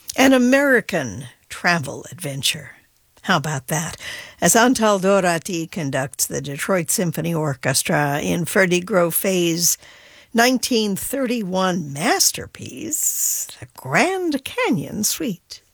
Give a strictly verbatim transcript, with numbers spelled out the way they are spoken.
An American travel adventure. How about that? As Antal Dorati conducts the Detroit Symphony Orchestra in Ferdy Groffet's nineteen thirty-one masterpiece, The Grand Canyon Suite.